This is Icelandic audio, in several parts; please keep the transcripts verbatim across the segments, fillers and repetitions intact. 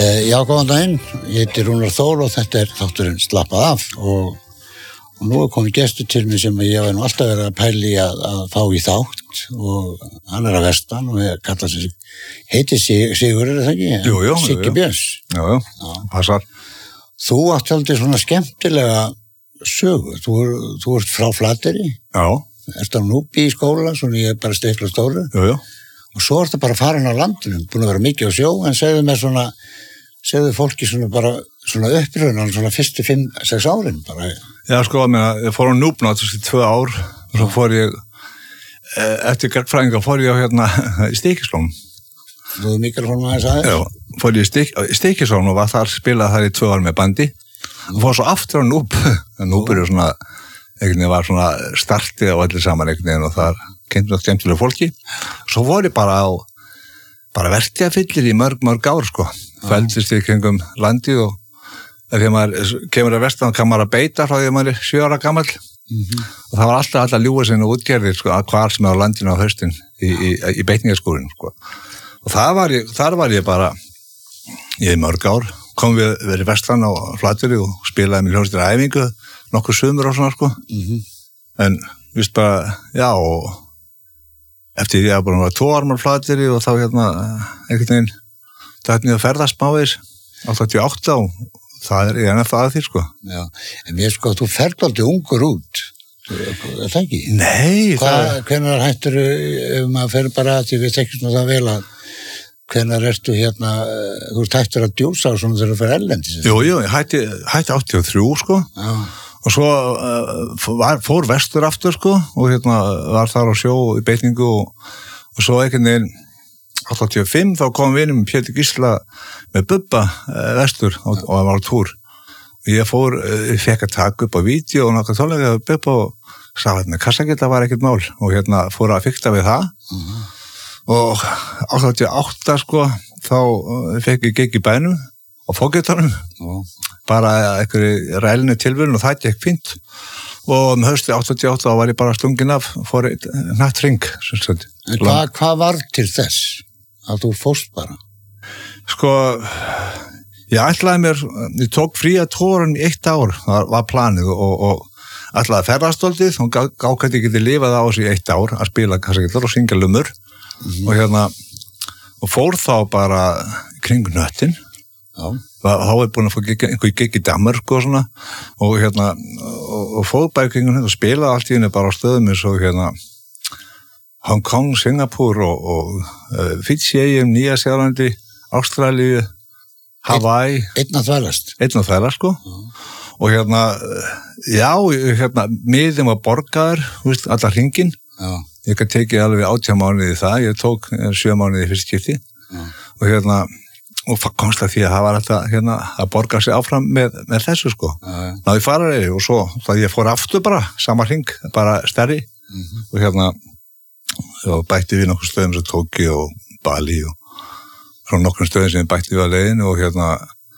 Uh, já, góðan daginn, ég heiti Rúnar Þór og þetta er þátturinn Slappað af og, og nú er komið gestur til mig sem ég hef nú alltaf verið að pæli að, að fá í þátt og hann er að vestan og ég kalla sig, heiti Sig, Sigur, er það ekki? Jú, jú. Siggi Björns. Jú, jú, já. Passar. Þú átt aldrei svona skemmtilega sögu, þú, þú ert frá Flateyri. Já. Ertu á Núpi í skóla, svona ég er bara stikla stóru. Jú, jú. Og svo ertu bara farin á landinu, búin að vera mikið á sjó, en segðu mér svona, segðu fólki svona bara, svona uppröðunan, svona fyrstu fimm, sex árin bara. Já, sko, ég, ég fór á Núpna þessi tvö ár, og svo fór ég, eftir gagnfræðinga fór ég á hérna í Stykkishólm. Þú er mikrofónum aðeins aðeins? Já, fór ég í Stykkishólm og var þar, spilaði þar í tvö ár með bandi, og fór svo aftur á Núp, Núp eru svona, einhvern veginn var svona startið á allir saman einhvern veginn og þar kynnt mjög skemmtilega fólki. Svo voru ég bara á, bara verkefyllir í mörg, mörg ár, sko. Fældist í kringum landið og þegar maður kemur að vestan kann maður að beita frá því að maður er sjö ára gamall. Mm-hmm. Og það var alltaf alltaf ljúga sinni útgerðir, sko, að hvar sem er á landinu á haustin í, í, í beitingaskúrinu, sko. Og það var ég, þar var ég bara, ég í mörg ár, kom við verið vestan á Flateyri og spilaði mér hljómsveitir æfingu, nokkur sumur og svona, sko. Mm-hmm. En, víst bara, já, og eftir því að ég bara var tvo ára á Flateyri og þá hérna einhvern veginn þetta niður að ferðast mávis áttatíu og átta og það er ég enn að það að því, sko. Já, en ég sko, þú ferð aldrei ungur út, er það ekki? Nei, Hva, það... Hvenær hættur, ef maður fer bara að því við tekjum það vel að hvenær ertu hérna, þú ert hættur að djúsa og svona þegar þú fer ellendis? Jú, jú, ég hætti, hætti áttatíu og þrjú, sko. Já. Og svo uh, var, fór vestur aftur, sko, og hérna var þar á sjó í beitingu og, og svo einhvern veginn áttatíu og fimm þá kom vinum Pétur Gísla með Bubba uh, vestur og, og það var á túr. Og ég fór, uh, fekk að taka upp á vídeo og náttúrulega tónleika með Bubba og sagði að með kassageta var ekkert mál og hérna fór að fikta við það. Mm-hmm. Og áttatíu og átta, sko, þá uh, fekk ég gig í bænum á fógetanum. Mm. Bara einhverju rælinu tilvörun og það gekk fínt og um hösti áttatíu og átta þá var ég bara stungin af fór natt ring. En hvað hva var til þess að þú fórst bara? Sko, ég ætlaði mér, ég tók frí að tóran í eitt ár, það var planið og, og ætlaði að ferðastoltið og gákvæmt ég geti lifað á þessu í eitt ár að spila kassagillar og syngja lumur. Mm-hmm. Og hérna, og fór þá bara kring nöttin. Já. Þá er búin að fá einhver gig í Danmörku og svona og hérna og, og fóð bara kring hérna og spilaði allt í henni bara á stöðum eins og hérna Hong Kong, Singapur og, og uh, Fiji, Nýja-Sjálandi, Ástralíu, Hawaii. Einn að þvælast. Einn að þvælast, sko. Já. Og hérna, já, hérna, miðum var borgaður, veist, allar hringin. Já. Ég kann tekið alveg átján mánuði í það, ég tók sjö mánuði í fyrst skipti. Já. Og hérna, og komst að því að það var alltaf hérna að borga sig áfram með, með þessu, sko. Ja. Náði farareyri og svo, það ég fór aftur bara, sama hring, bara stærri. Mm-hmm. Og hérna, og bætti við nokkur stöðum sem Tóki og Bali og frá nokkur stöðum sem bætti við að leiðinu og hérna,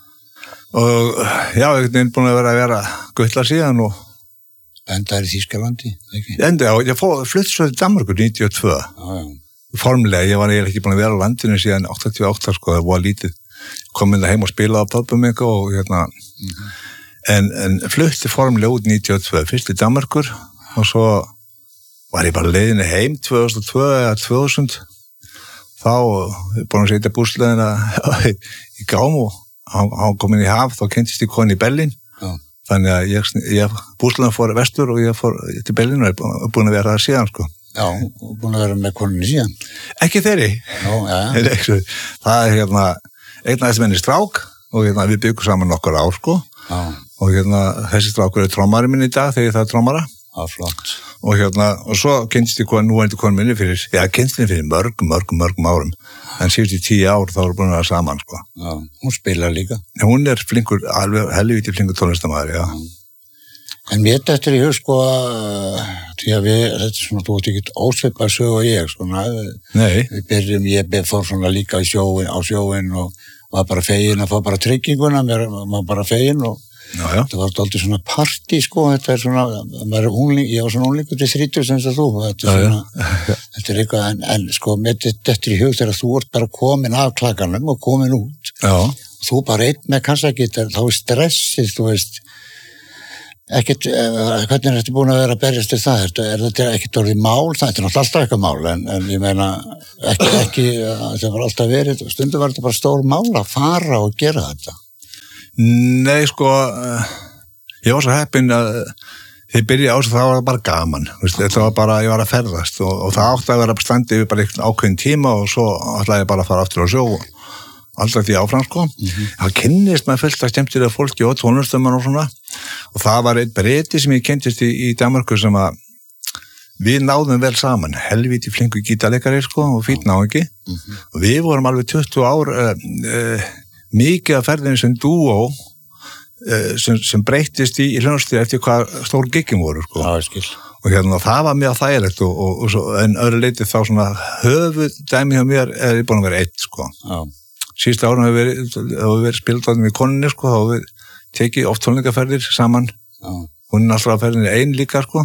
og já, ég er búin að vera að vera guttla síðan og... Endaði í Þýskalandi, ekki? Enda, já, ég flutti svo til Danmörku níutíu og tvö. Já, já. Formlega, ég var eiginlega ekki búin að vera á landinu síðan áttatíu og átta, sko, það var lítið kom inn heim og spilaði á pubum eitthvað og hérna mm-hmm. en, en flutti formlega út níutíu og tvö, fyrst í Danmörkur og svo var ég bara leiðinni heim tvö þúsund og tvö eða tvö þúsund þá búin að setja búsleðina í gám og hann, hann kom inn í haf, þá kynntist ég koni í Berlín ja. Þannig að ég, ég búsleðina fór vestur og ég fór til Berlín og er búin að vera það síðan, sko. Já, og búin að vera með konunni síðan. Ekki þeirri. Já, já. Það er hérna, einn aðeins menni strák og hérna við byggum saman nokkur ár, sko. Já. Og hérna, þessi strákur er trommari minn í dag þegar það er trommara. Já, flott. Og hérna, og svo kynntist ég nú er þetta konu minni fyrir, já, kynntist ég fyrir mörg, mörg, mörgum árum. En síðust í tíu ár þá er búin að vera saman, sko. Já, hún spilar líka. Hún er flinkur, alveg helvíti flinkur tónlistamæður, já. já. En mér þetta er í hug, sko, því að við, þetta er svona, þú ert ekkert ósveipað sög og ég, sko, Nei. Við byrjum, ég fór svona líka í sjóin, á sjóin og var bara fegin að fá bara trygginguna, mér var bara fegin og já, já. Það var alltaf svona partí, sko, þetta er svona, maður er ungling, ég var svona unglingur til þrítugt sem þú, þetta er svona, já, þetta er eitthvað, en, en sko, mér þetta er í hug þegar þú ert bara komin af klakanum og komin út. Já. þú bara einn með kassagítar, þá er stressið, þú veist, ekkert, hvernig er þetta búin að vera að berjast til það? Er, er þetta ekkert orðið mál? Það er náttúrulega alltaf eitthvað mál, en, en ég meina, ekki, ekki, það var alltaf verið, stundum var þetta bara stór mál að fara og gera þetta. Nei, sko, ég var svo heppinn að þegar ég byrjaði á þessu, það var bara gaman, veist, þetta var bara, ég var að ferðast og, og það átti að vera standi yfir bara einhvern ákveðin tíma og svo ætlaði ég bara að fara aftur á sjó alltaf því áfram, sko. Mm-hmm. Það kynnist maður fullt af skemmtilega fólki og tónlistarmenn og svona og það var einn breyti sem ég kynntist í, í Danmarku sem að við náðum vel saman, helvíti flinkur gítarleikari, sko, og fínn náungi. Mm-hmm. Og við vorum alveg tuttugu ár uh, uh, mikið af ferðinni sem dúó uh, sem, sem breyttist í, í hljónstýri eftir hvað stór giggin voru, sko. Já, ég skil. Og hérna, það var mjög þægilegt og, og, og svo, en öðru leiti þá svona höfuð dæmi hjá mér er búin að vera eitt, sko. Já. Síðustu árum hefur verið, hefur verið spilað með konunni, sko, þá hefur við tekið oft tónleikaferðir saman. Já. Hún er alltaf að ferðinni einn líka, sko.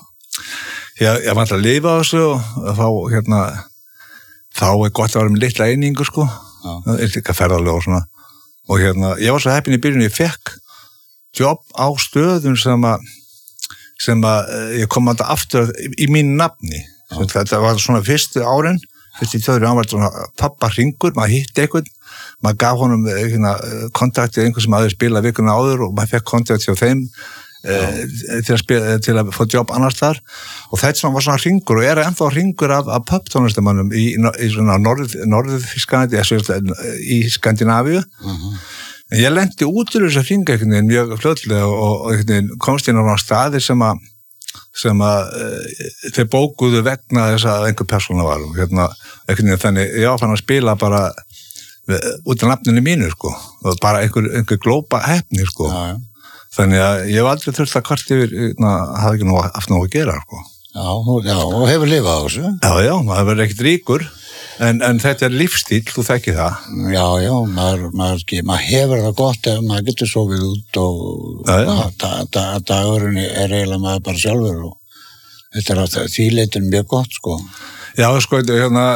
Ég, ég vant að lifa á þessu og þá, hérna, þá er gott að vera með litla einingu, sko. Já. Það er líka ferðarlega og svona. Og hérna, ég var svo heppinn í byrjun, ég fekk jobb á stöðum sem að, sem að ég kom að það aftur í, í mínu nafni. Þetta var svona fyrstu árin. Fyrst í tjóður, hann var svona pappa hringur, maður hitti einhvern, maður gaf honum hérna, kontaktið einhvern sem hafði spilað vikuna áður og maður fekk kontakt hjá þeim eh, til, að spila, til að fá jobb annars þar og þetta var svona hringur og er ennþá hringur af, af pubtónlistamannum í, í svona norð, norðfískandi, í Skandinavíu. Uh-huh. En ég lendi út úr þess að hringa einhvern veginn mjög fljótlega og, og komst inn á staði sem að sem að e, þeir bókuðu vegna þess að einhver persóna var og hérna, einhvern veginn þannig, ég áfann að spila bara út af nafninu mínu, sko, og bara einhver, einhver glópa heppni, sko. Já, já. Þannig að ég hef aldrei þurft að kvart yfir, na, hafði ekki nú haft nóg að gera, sko. Já, já, og hefur lifað á þessu. Já, já, maður verður ekkert ríkur, en, en þetta er lífstíl, þú þekkir það. Já, já, maður, maður, maður hefur það gott ef maður getur sofið út og já, já. Da, da, dagurinn er eiginlega maður bara sjálfur og þetta er að því leitur mjög gott, sko. Já, sko, hérna,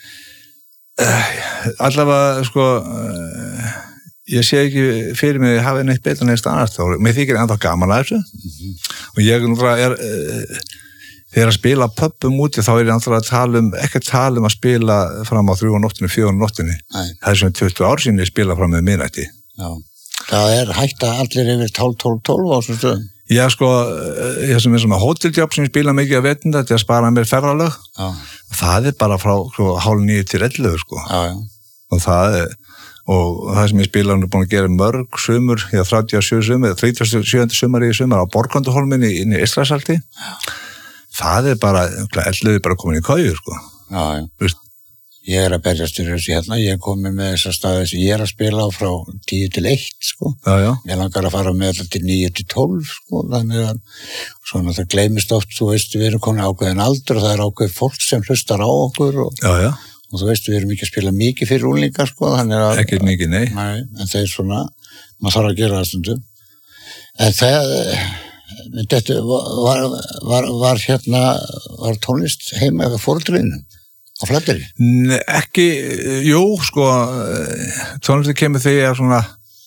uh, allavega, sko, uh, ég sé ekki fyrir mig að hafa neitt betur neist annars þá. Mér þykir ennþá gaman að þessu mm-hmm. og ég náttúrulega er... Uh, Þegar að spila pöppum úti þá er ég náttúrulega að tala um, ekki að tala um að spila fram á þrjú á nóttunni, fjögur á nóttunni. Nei. Það er svona tuttugu ár síðan ég spila fram með miðnætti. Já, það er hætta allir yfir tólf tólf tólf á svona stöðum. Já, sko, ég sem er svona hóteljobb sem ég spila mikið að vetunda til að spara mér ferðarlög. Já. Það er bara frá sko, hálf níu til ellefu, sko. Já, já. Og það er, og það sem ég spila hann er búin að gera mörg sumur, já, þrjátíu og sjö sumur, þrítugasta og sjöunda sumar í sumar á Borgönduhólminni inn í Eystrasalti. Það er bara, ellefu bara komin í kauju, sko. Já, já. Vist? Ég er að berjast fyrir þessu hérna, ég er komið með þessar staði sem ég er að spila frá tíu til eitt, sko. Já, já. Ég langar að fara með þetta til níu til tólf, sko, þannig að svona það gleymist oft, þú veist, við erum komin ákveðin aldur og það er ákveð fólk sem hlustar á okkur og, já, já. Og þú veist, við erum ekki að spila mikið fyrir úlingar, sko, þannig að... Ekki mikið, nei. Nei, en þeir svona, maður þarf að gera það stundum. En það... Þetta var, var, var hérna, var tónlist heima eða fóreldrinu á Flateyri? Nei, ekki, jú, sko, tónlisti kemur þegar svona,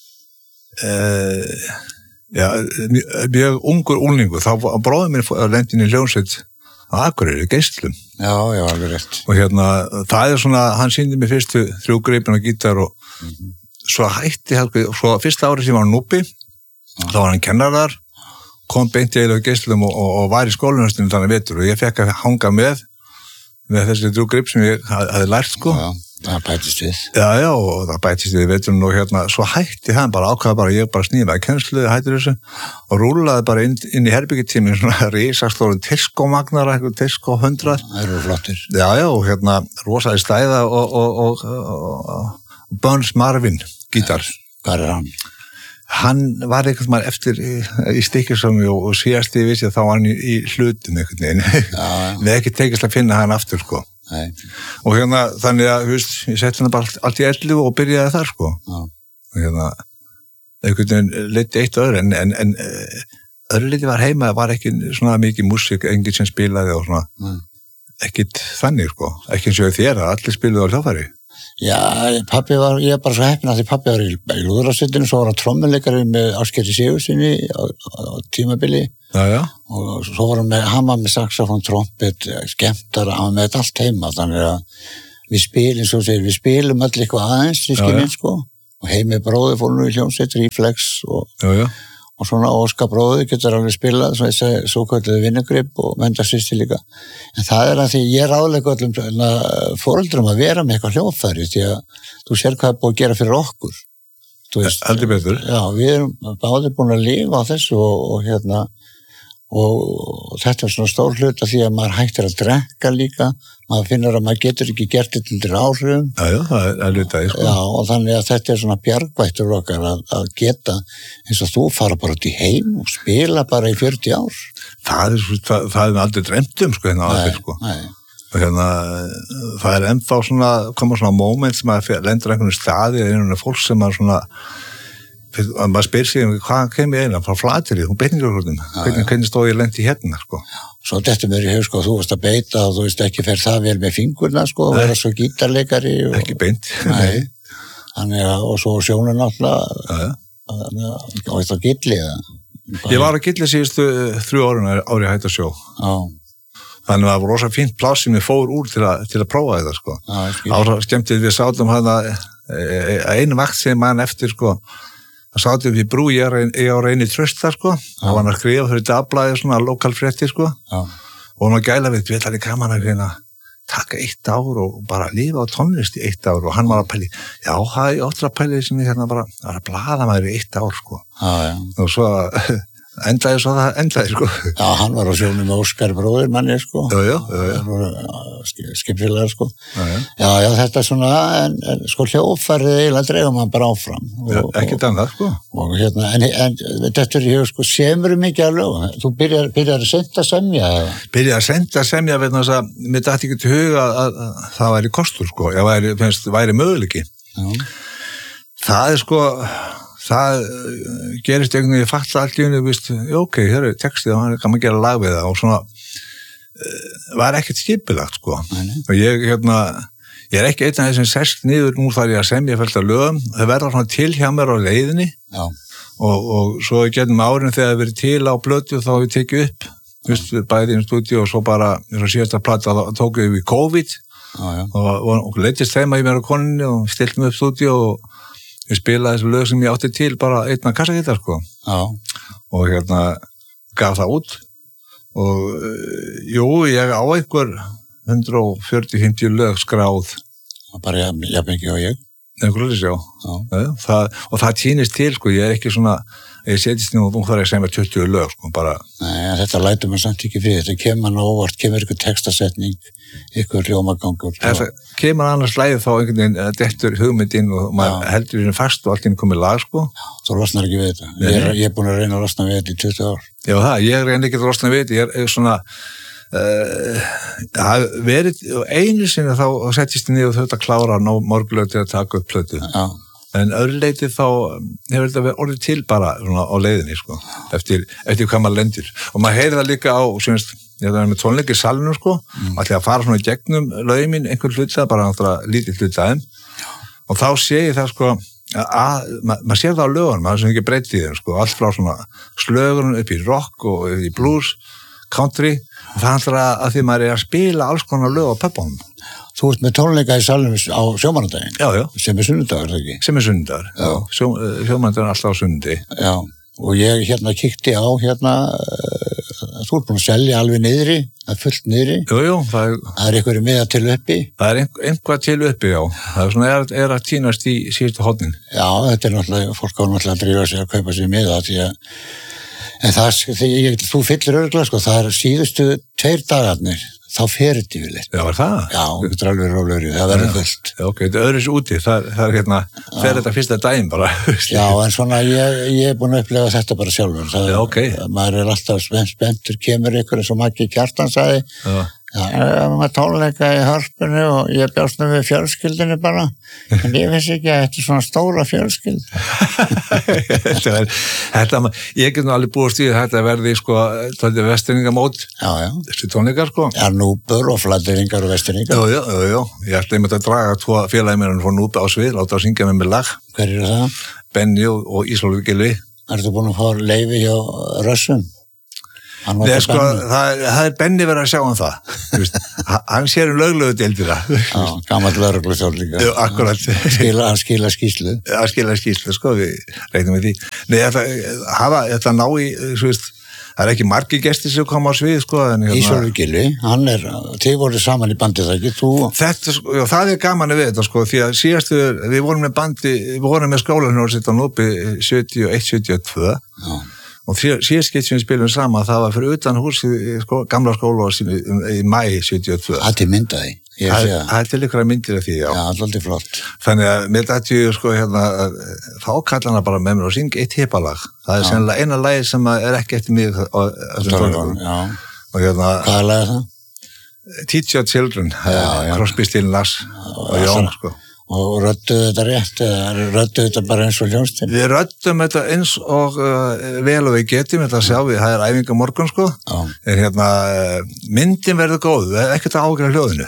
uh, já, mjög ungur úlningur, þá bróðum minn lendin í hljónsveit á Akureyri, Geislum. Já, já, alveg rétt. Og hérna, það er svona, hann sýndi mér fyrstu þrjú greipin og gítar og mm-hmm. svo hætti, svo fyrsta árið sem var hann núpi, þá var hann kennarar, kom beint í eiginlega Geislum og, og, og var í skólanastunum þannig vetur og ég fekk að hanga með með þessi þrjú grip sem ég hafði lært, sko. Já, það bætist við. Já, já, og það bætist við veturinn og hérna, svo hætti hann bara ákvaða bara, ég bara snýði með kennslu, hættir þessu og rúlaði bara inn, inn í herbyggitíminn svona risastóru diskómagnar, eitthvað diskó hundrað. Það eru flottir. Já, já, og hérna, rosaði stæða og, og, og, og, og Burns Marvin, gítar. Hvað er hann? Hann var einhvern veginn eftir í, í Stykkishólmi og, og síðast ég vissi að þá var hann í, í hlutum einhvern veginn. Já, já. Við ekki tekist að finna hann aftur, sko. Nei. Og hérna, þannig að, þú veist, ég sett hann bara allt, allt í ellefu og byrjaði þar, sko. Já. Og hérna, einhvern veginn leiti eitt öðru, en, en, en öðru leiti var heima, það var ekki svona mikið músík, enginn sem spilaði og svona, Nei. Ekkit þannig, sko. Ekki eins og þér, allir spiluði á hljóðfæri. Já, pappi var, ég er bara svo heppinn að því pappi var í, í lúðrasveitinu, svo var hann trommuleikari með Ásgeiri Sigurðssyni á, á tímabili. Já, já. Og svo var hann með, hann var með saxofón, trompet, skemmtara, hann var með þetta allt heima, þannig að við spilum, svo segir, við spilum öll eitthvað aðeins, síski minn, sko. Og Heimi bróðir fór nú í hljómsveit, Reflex og, já, já. og svona Óskar bróðir getur alveg spilað, svo, svo kölluðu vinnugrip og Menda sýsti líka. En það er að því ég ráðlega öllum foreldrum að vera með eitthvað hljóðfæri, því að þú sér hvað er búið að gera fyrir okkur. Heldur betur. Já, við erum báðir búin að lifa á þessu og, og hérna, og þetta er svona stór hluta því að maður hættir að drekka líka, maður finnur að maður getur ekki gert þetta undir áhrifum. Já, já, það er hlutaði, sko. Já, og þannig að þetta er svona bjargvættur okkar að, að geta, eins og þú fara bara út í heim og spila bara í fjörutíu ár. Það er, það, það er aldrei dremt um, sko, hérna aðeins, sko. Nei, og hérna, það er ennþá svona, koma svona moment sem að lendur einhvern staði eða einhvern fólk sem að svona, að maður spyr sig um hvað kem ég eina frá Flateyri, hún beitingarhörðum, hvernig, hvernig stóð ég lendi hérna, sko. Svo þetta mér í hug, sko, þú varst að beita og þú veist ekki fer það vel með fingurna, sko, og vera svo gítarleikari. Og, ekki beint. Nei. Þannig að, og svo sjónun alltaf, þannig að, og þetta gilli. Ég var að gilli síðustu þrjú árun ári að hætta sjó. Já. Þannig að það var rosa fínt pláss sem ég fór úr til að, til að prófa þetta, sko. Já, Ára skemmtið við sátum hana, einu vakt sem mann eftir, sko, það sátum við brú, ég er á reyni trösta, sko, það var hann að skrifa fyrir dagblæði svona lokalfrétti, sko, já. Og hann var gæla við, við ætlaði gaman að reyna taka eitt ár og bara lifa á tónlist í eitt ár og hann var að pæli, já, það er ótrúlega pælið sem ég hérna bara, það var að blaða maður í eitt ár, sko, Já, já. og svo endaði svo það endaði, sko. Já, hann var á sjónum með Óskar bróðir manni, sko. Já, já, já, já. Skipfélagar, sko. Já, já. Já, já, þetta er svona, en, en sko hljóðfærið eiginlega dreifum hann bara áfram. Og, Já, ekkert annað, sko. Og hérna, en, en þetta er í hug, sko, semur mikið að lögum. Þú byrjar, byrjar að senda semja, eða? Byrjaði að senda semja vegna þess að mér dætti ekki til huga að, að, að það væri kostur, sko, ég væri, finnst, væri möguleiki. Já. Það er sko, það gerist einhvern veginn, ég fatt allt í henni, víst, ok, hér er textið og hann kann maður gera lag við það og svona, var ekkert skipulagt, sko. Nei. Og ég, hérna, ég er ekki einn af þessum sest niður, nú þarf ég að semja fullt af lögum, það verður svona til hjá mér á leiðinni. Já. Og, og svo getum árinu þegar það verið til á blötu þá við tekið upp, víst, bæði í stúdíu og svo bara, eins og síðasta plata tók við COVID. Já, já. og, og, og leittist þeim að ég mér á koninni og stilti mig upp stúdíu og ég spilaði þessu lög sem ég átti til bara einn að kassagítar, sko. Já. Og hérna gaf það út og uh, jú, ég á einhver hundrað fjörutíu til fimmtíu lög skráð. Bara jafn ekki og ég. Einhverjum sjá. Já. Það, og það týnist til, sko, ég er ekki svona, ég setjast nú og þú þarf að segja með tuttugu lög, sko, bara. Nei, þetta lætur maður samt ekki fyrir, þetta kemur hann óvart, kemur ykkur textasetning, ykkur rjómagangur. Það kemur annars lægið þá einhvern veginn, dettur hugmyndin og maður Já. heldur hérna fast og allt inn komið lag, sko. Þú losnar ekki við þetta. Ég er, ég er búin að reyna að losna við þetta í tuttugu ár. Já, það, ég reyna ekki að losna við þetta, ég er svona, uh, það verið, einu sinni þá settist ég niður og þurfti að klára ná morgunlög til að taka upp plötu. Já. En öðru leiti þá hefur þetta verið orðið til bara svona á leiðinni, sko, eftir, eftir hvað maður lendir. Og maður heyrir það líka á, semst, ég var með tónleik í salinu, sko, mm. allir að fara svona í gegnum lögin mín, einhver hluta, bara náttúrulega lítið hluta þeim. Og þá sé ég það, sko, að maður ma sér það á lögunum, maður sem ekki breytti í þeim, sko, allt frá svona slögurinn upp í rock og upp í blues, country, og það handlar að, að því maður er að spila alls konar lög á pöppunum. Þú ert með tónleika í salnum á sjómannadaginn? Já, já. Sem er sunnudagur, ekki? Sem er sunnudagur, já. Sjó, sjómannadaginn er alltaf á sunnundi. Já, og ég hérna kíkti á hérna, uh, þú ert búin að selja alveg niðri, það er fullt niðri. Jú, jú. Það er, það er einhverju miða til uppi. Það er einhvað til uppi, já. Það er svona, er, er að tínast í síðustu hornin. Já, þetta er náttúrulega, fólk á náttúrulega að drífa sig að kaupa sér miða, því að, en það, þegar þú fyllir örgla, sko, það er síðustu tveir dagarnir. Þá fer þetta yfirleitt. Já, var það? Já, þetta er alveg rólegri, það verður fullt. Já, ok, þetta er öðruðs úti, það, það er hérna, fer þetta fyrsta daginn bara. Já, en svona, ég, ég er búin að upplega þetta bara sjálfur. Það, Já, ok. Maður er alltaf spennt, spenntur, kemur ykkur eins og Maggi Kjartan sagði, Já, maður tónleika í Hörpunni og ég bjóst nú við fjölskyldinu bara, en ég vissi ekki að þetta er svona stóra fjölskyld. þetta er, þetta, ég get nú alveg búist í þetta verði sko, þetta er vestringamót, já, já. Þessi tónleikar sko. Já, núbur og fladderingar og vestringar. Já, já, já, já, ég ætla einmitt að draga tvo félagi mér frá núbi á svið, láta að syngja með mér lag. Hver er það? Benni og, og Ísólfur Gylfi. Ertu búin að fá leyfi hjá Rössum? Nei, sko, það, það er Benni verið að sjá um það. Veist, hann sér um löglegu deildina. Já, gammal lögregluþjóð líka. Já, akkurat. Skila, hann skila skýslu. Já, skila skýslu, sko, við reynum við því. Nei, þetta, hafa, þetta ná í, svo veist, það er ekki margir gestir sem koma á svið, sko. Hérna, Ísólfur Gylfi, hann er, þið voru saman í bandi það ekki, þú... Þetta, sko, já, það er gaman að við þetta, sko, því að síðastu, við vorum með bandi, við vorum með skólanur sitt á Núpi sjötíu og eitt sjötíu og tvö. Já. Og síðast gett sem við spilum saman, það var fyrir utan húsið í sko, gamla skóla í mæ sjötíu og tvö. Það er myndaði. Það er til ykkur að myndir af því, já. Já, alltaf flott. Þannig að mér dætti ég sko hérna, þá kallar hana bara með mér og syng eitt hippalag. Það er sennilega eina lagi sem er ekki eftir mig á þessum tónleikum. Já. Og hérna... Hvað er lagið það? Teach Your Children, Crosby, Stills, Nash og Young, sko. Og rödduðu þetta rétt, eða rödduðu þetta bara eins og hljómsveit? Við röddum þetta eins og uh, vel og við getum, þetta sjá við, það er æfinga morgun sko, er hérna, myndin verður góð, ekkert að ágræða hljóðinu.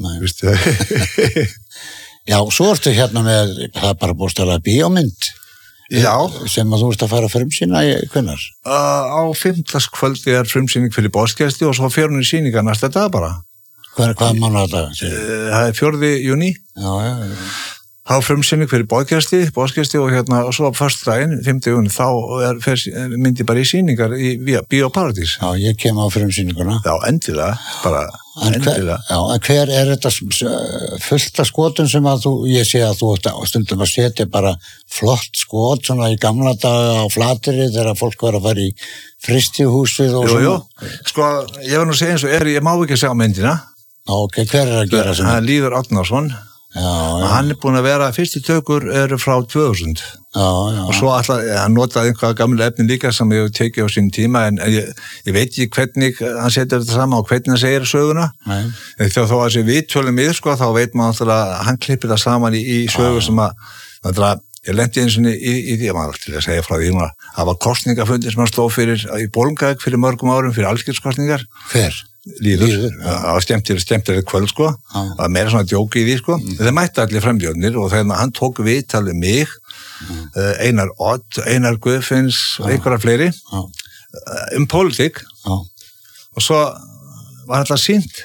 Nei. Já, svo ertu hérna með, það er bara bústæðlega bíómynd. Já. Sem að þú ert að fara að frumsýna í hvenær? Uh, á fimmtudagskvöldi er frumsýning fyrir Boðsgesti og svo fer hún í sýningar næsta dag bara. Hvað er, hvað er mánaðardag? Það er fjórði júní. Já, já, já. Þá frumsýning fyrir Boðgesti, Boðsgesti og hérna, og svo á föstudaginn, fimmta júní, þá er, fer, myndi bara í sýningar í Bíó Paradís. Já, ég kem á frumsýninguna. Já, endilega, bara en endilega. Hver, já, en hver er þetta fullt af skotum sem að þú, ég sé að þú stundum að setja bara flott skot svona í gamla daga á Flateyri þegar fólk var að fara í fristihúsið og jú, svona. Jú, sko, ég var nú að segja eins og er, ég má ekki sjá myndina. Ok, hver er að gera sem? Það er Lýður Árnason. Já, já. Hann er búin að vera, fyrstu tökur eru frá tvö þúsund. Já, já. Og svo alltaf, hann notaði einhvað gamla efni líka sem ég hef tekið á sín tíma, en ég, ég veit ekki hvernig hann setur þetta saman og hvernig hann segir söguna. Nei. Þegar þó að þessi viðtölum við, sko, þá veit maður alltaf að hann klippir það saman í, í sögu sem að, þannig að ég lendi eins og í, í því að maður til að segja frá því, það var kostningafundir sem hann stóð fyrir í Bolungarvík fyrir mörgum árum, fyrir allskipskostningar. Hver? Lýður, það var skemmtilega skemmtilega kvöld sko, það var meira svona djóki í því sko, mm. þeir mætti allir frambjörnir og þegar hann tók viðtal við mig, mm. Einar Odd, Einar Guðfinns og einhverja fleiri mm. um pólitík mm. og svo var þetta sýnt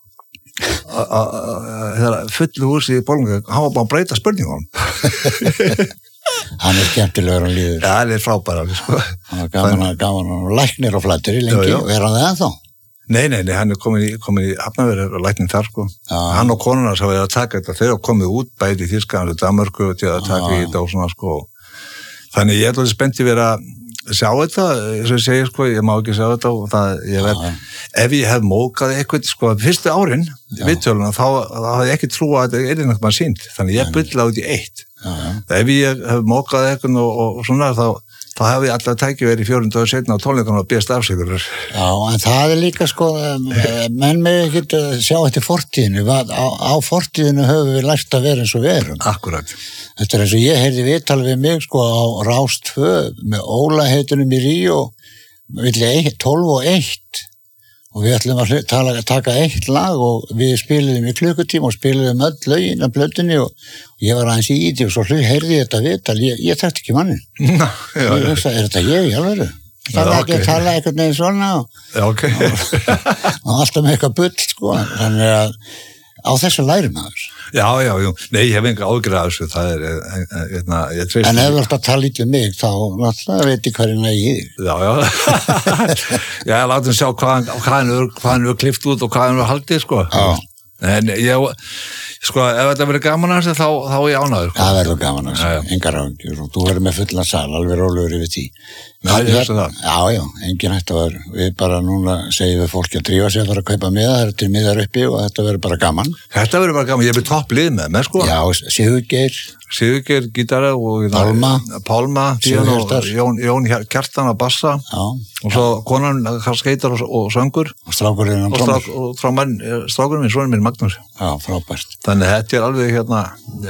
þegar fullu húsi í Bolungarvík, hann var bara að breyta spurningum. Hann er skemmtilegur og Lýður. Já, hann er frábæra sko. Hann var gaman að gaman að læknir og Flateyri lengi og er hann það ennþá? Nei, nei, nei, hann er komin í, komin í Hafnarfjörð og læknir þar, sko. Já. Hann og konuna sá ég að taka þetta, þeir hafa komið út bæði í Þýskalandi og Danmörku til að taka í þetta og svona, sko. Þannig ég er alveg spennt að vera að sjá þetta, eins og ég segi, sko, ég má ekki sjá þetta og það, ég verð, ef ég hef mókað eitthvað, sko, fyrstu árin, viðtöluna, þá, þá hafði ég ekki trúið að þetta er einhvern veginn sínt, þannig ég bylla út í eitt. Já, já. Ef ég hef mókað eitthvað og, og, og svona, þá þá hef ég alltaf tækið verið fjórundu og setna á tónleikunum að beðast afsökunar. Já, en það er líka sko, menn með ekki sjá eftir fortíðinu, á, á fortíðinu höfum við lært að vera eins og við erum. Akkurat. Þetta er eins og ég heyrði viðtal við mig sko á Rás tvö með Óla heitunum í Ríó, milli tólf og eitt og við ætlum að tala, taka eitt lag og við spiliðum í klukkutíma og spiliðum öll lögin af plötunni og ég var aðeins í íti og svo heyrði ég þetta viðtal, ég, ég þekkti ekki mannin. Ná, já, ég veist að, er þetta ég, ég alveg? Það er ekki að tala eitthvað neins svona og, já, okay. og, og alltaf með eitthvað bull, sko, þannig að á þessu læri maður. Já, já, já, nei, ég hef enga ágjörð af þessu, það er, hérna, ég treysti. En ef þú ert að tala ítið mig, þá náttúrulega veit ég hverjum það ég þig. Já, já, já, látum sjá hvað hann er klift út og hvað hann er haldið, sko. Já. En ég, sko, ef þetta verður gaman að þessu, þá, þá er ég ánægður, sko. Það verður gaman að þessu, engar ágjör, og þú verður með fullan sal, alveg rólegur yfir því. Já, ég veist það. Já, já, engin hægt að vera, við bara núna segjum við fólki að drífa sig að fara að kaupa miða, það er til miðar uppi og þetta verður bara gaman. Þetta verður bara gaman, ég er með topplið með, með sko. Já, Sigurgeir, Sigurgeir gítara og Pálma, Pálma Sigurhjartar. og Jón, Jón Kjartan að bassa já, og svo konan skeitar og, og söngur og strákurinn og, strák, og strákurinn, strákurinn minn, sonur minn Magnús. Já, frábært. Þannig þetta er alveg hérna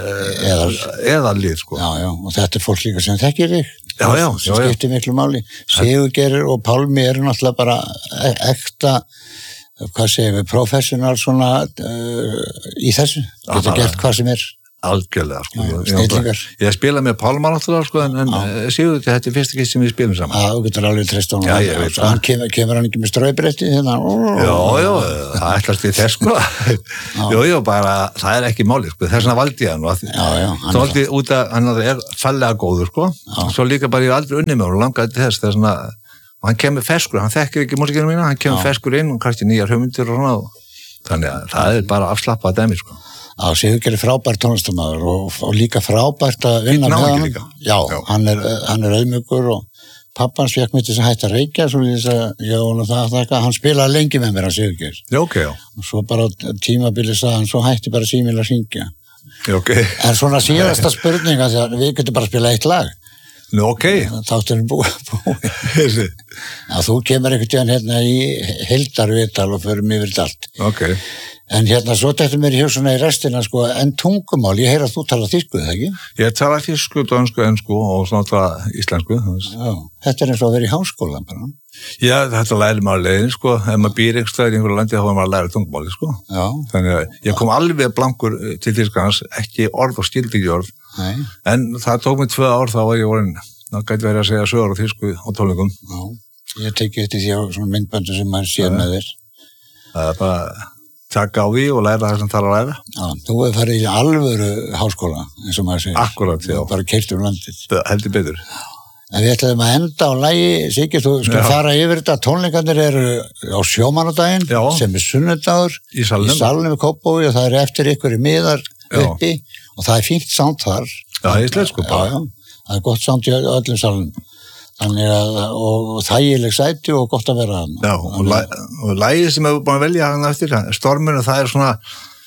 Eðal. eðallið sko. Já, já, og þetta er fólk líka sem þekkir þig. Já, já, sem já, já. skiptir miklu máli. Sigurgeir og Pálmi eru náttúrulega bara e- ekta, hvað segir við, professional svona uh, í þessu. Já, Geta bara- gert hvað sem er. Algjörlega sko. Já, Ég- snillingar. ég, ég spila með Pálma náttúrulega sko, en, en Sigur, þetta er fyrsta gist sem við spilum saman. Já, þú getur alveg treyst á hann. Já, ég veit Svo hann kemur, kemur hann ekki með ströybretti hérna. Já, já, það ætlast við þess sko. Jú, jú, bara það er ekki máli sko, þess vegna valdi ég hann og Já, já, hann þá valdi út að hann er fallega góður sko, svo líka bara ég hef aldrei unnið með og langaði til þess, þess að og hann kemur feskur, hann þekkir ekki músikina mína, hann kemur Já. feskur inn og kannski nýjar hugmyndir og svona og þannig að það er bara afslappað dæmi sko. Já, Sigurgeir er frábært tónlistarmaður og, og líka frábært að vinna Fínn með náungi hann. líka. Já, Já. hann er, hann er auðmjúkur og pappans fekk mig til þess að hætta að reykja, svo þess að ég vona það að þakka, hann spilaði lengi með mér að Sigurgeir. Já, ok, já. Og svo bara á tímabili sagði hann, svo hætti bara símil að syngja. Já, ok. En svona síðasta spurninga, þegar við getum bara að spila eitt lag, Nú, ok. þáttur er búið. búið. Já, þú kemur einhvern tíðan hérna í heildarvital og förum yfir þetta allt. Ok. En hérna, svo þetta mér í hugsunna í restina, sko, en tungumál, ég heyr að þú tala þýsku, það ekki? Ég tala þýsku, dönsku, ensku og svona íslensku. Já, þetta er eins og að vera í háskóla bara. Já, þetta læri maður leiðin, sko. Ef maður býr einhver staðar í einhverju landi, þá er maður að læra tungumáli, sko. Já. Þannig að ég kom alveg blankur til þýskans, ekki orð og skildi ekki orð. Nei. En það tók mig tvö ár, þá var ég orðin, þá gæti verið að segja sögur á þýsku og tónleikum. Já, ég teki eftir því á svona myndböndu sem maður séð með þér. Það er bara taka á því og læra það sem þarf að læra. Já, þú hefur farið í alvöru háskóla, eins og maður segir. Akkúrat, já. Þú bara keyrt um landið. Heldur betur. En við ætlaðum að enda á lagi, Siggi, þú skal Já. fara yfir þetta, tónleikarnir eru á sjómannadaginn, Já. sem er sunnudagur, Í salnum. í salnum í Kópavogi og það er eftir ykkur í miðar Já. uppi og það er fínt sound þar. Já, ég slett sko bara. Já, já, það er gott sound í öllum salnum. Þannig að, og þægileg sæti og gott að vera hann. Já, og, læ, og lægið sem hefur búin að velja hann eftir, Stormur, það er svona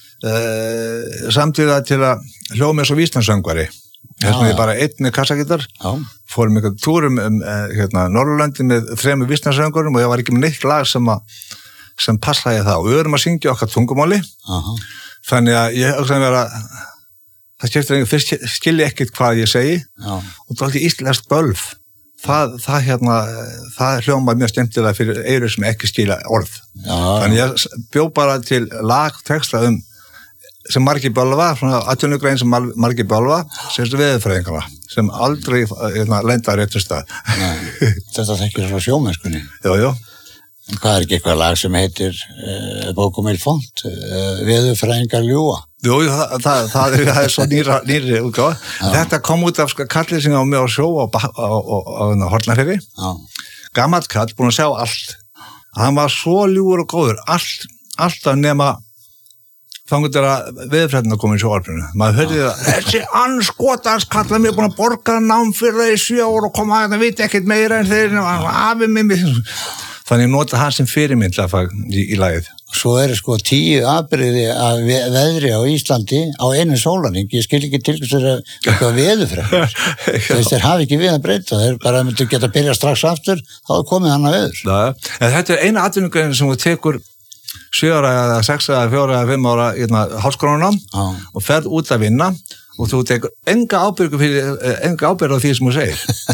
uh, samtíða til að hljóma eins og vísnarsöngvari. Þess vegna Já. ég bara einn með kassagítar, Já, fórum einhvern túrum um uh, hérna, Norrlöndi með þremur vísnarsöngurum og ég var ekki með neitt lag sem, að, sem passaði það. Og við erum að syngja okkar tungumáli, aha, þannig að ég hugsaði mér að það skiptir einhver, fyrst skilji ekkert hvað ég segi já, og það er alltaf íslenskt bölf. Það, það, hérna, það hljóma mjög skemmtilega fyrir eyrur sem ekki skilja orð. já, Þannig ég bjó bara til lag, texta um sem margir bölva, svona atvinnugrein sem mar- margir bölva, sem veðurfræðingana, sem aldrei hérna, lenda á réttu stað. nei, þetta þekkir frá sjómennskunni. Já, já. Hvað er ekki eitthvað lag sem heitir uh, Bókumil Font, uh, Veðurfræðingar ljúga? Jú, jú, það, það, það, er, það er svo nýra, nýri útgáfa. Þetta kom út af sko, kallið sem á mig á sjó á, á, á, á, á Hortnafirði. Já, Gamall kall, búin að sjá allt. Hann var svo ljúgur og góður, allt, alltaf nema þangur til að veðurfræðina komið í sjóarbrunni. Maður hörði það, þessi anskotans kallar mér búin að borga nám fyrir það í sjö ár og koma að það viti ekkert meira en þeir, afi mimi. Þannig ég nota hann sem fyrirmynd í, í lagið. svo eru sko tíu afbrigði af ve- veðri á Íslandi á einu sólarning, ég skil ekki til þess að eitthvað veðurfræðir. Þess þeir hafi ekki við að breyta, þeir bara myndu geta að byrja strax aftur, þá er komið hann að veður. Það, en þetta er eina atvinnugrein sem þú tekur sjö ára eða sex eða fjóra eða fimm ára hérna, hálskólanám Já. og ferð út að vinna og þú tekur enga ábyrgu fyrir, enga ábyrgu á því sem þú segir.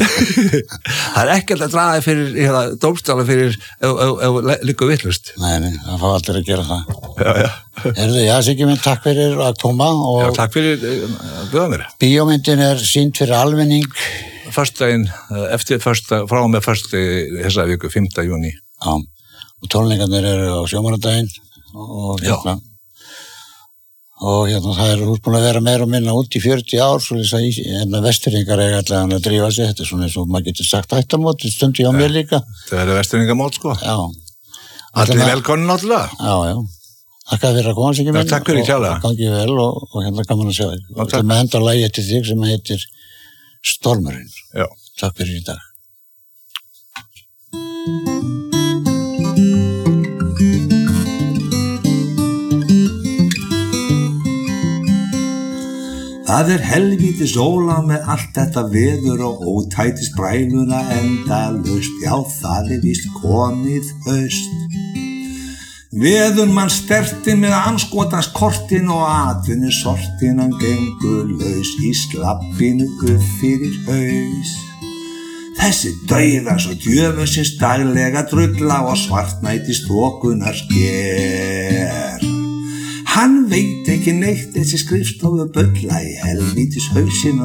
Það er ekkert að draga fyrir hérna, dómstála fyrir ef, ef, ef líka vittlust. Nei, nei, það fá allir að gera það. Já, já. Erðu, já, Siggi minn, takk fyrir að koma og Já, takk fyrir að bjóða mér. bíómyndin er sýnd fyrir almenning. Föstudaginn, eftir första, frá og með föstudagi þessa viku, fimmta júní. Já, og tónleikarnir eru á sjómannadaginn og hérna. Og hérna, það er útbúin að vera meira og minna út í fjörutíu ár, svo þess að hérna, vestfirðingar eiga allavega að drífa sig, þetta er svona eins og maður getur sagt ættamót, stundi á mér líka. Það er vestringamót, sko. Já. Allir Ætlum að- velkomin náttúrulega. Já, já. Þakka fyrir að koma, Siggi minn. Já, takk fyrir, og- kærlega. og gangi vel og, og hérna gaman að sjá þig. Já, Og takk. það með enda lagi eftir þig sem heitir Stormurinn. Já. Takk fyrir í dag. Það er helvítis óla með allt þetta veður og ótætis bræluna endalaust, já það er víst komið haust. Veður mann sterti með anskotans kortin og atvinnu sortin, hann gengur laus í slappinu upp fyrir haus. Þessi dauðans og djöfusins daglega drulla og svartnæti strokunar sker. Hann veit ekki neitt þessi skrifstofu bulla í helvítis hausinn